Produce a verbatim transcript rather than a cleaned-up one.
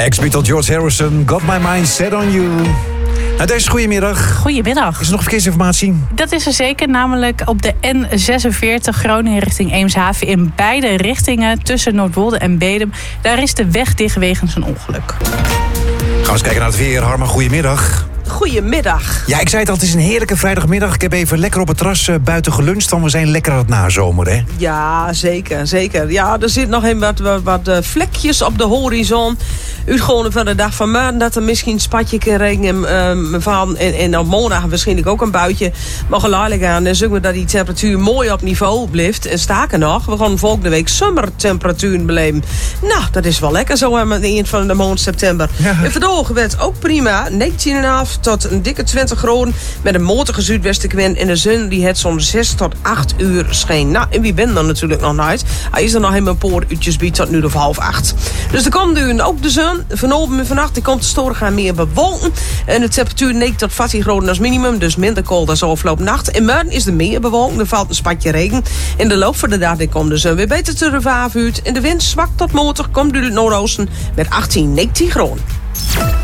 Ex-Beatle George Harrison, Got My Mind Set On You. Nou, deze goedemiddag. Goedemiddag. Is er nog verkeersinformatie? Dat is er zeker, namelijk op de N zesenveertig Groningen richting Eemshaven. In beide richtingen tussen Noordwolde en Bedum. Daar is de weg dicht wegens een ongeluk. Gaan we eens kijken naar het weer. Harma, goedemiddag. Goedemiddag. Ja, ik zei het al, het is een heerlijke vrijdagmiddag. Ik heb even lekker op het terras uh, buiten geluncht, want we zijn lekker aan het nazomeren, hè? Ja, zeker, zeker. Ja, er zit nog een wat, wat, wat uh, vlekjes op de horizon. Uitgående van de dag van maandag dat er misschien een spatje kan regenen uh, van. En, en op maandag waarschijnlijk ook een buitje. Maar geleidelijk aan dan zoeken we dat die temperatuur mooi op niveau blijft. En staken nog, we gaan volgende week zomertemperaturen beleven. Nou, dat is wel lekker zo aan het eind van de maand september. Ja. En vandaag werd ook prima. negentien komma vijf tot een dikke twintig graden. Met een motige zuidwestenwind. En de zon die het zo'n zes tot acht uur scheen. Nou, en wie bent dan natuurlijk nog nooit. Hij is er nog helemaal een paar uurtjes bij tot nu of half acht. Dus de komende uren ook de zon. Vanavond en vannacht komt de storen gaan meer bewolken. En de temperatuur negen tot veertien graden als minimum. Dus minder koud als afgelopen nacht. En morgen is er meer bewolken. Er valt een spatje regen. In de loop van de dag komt de zon weer beter te de vaaf uit. En de wind zwakt tot matig. Komt uit het noordoosten met achttien, negentien graden.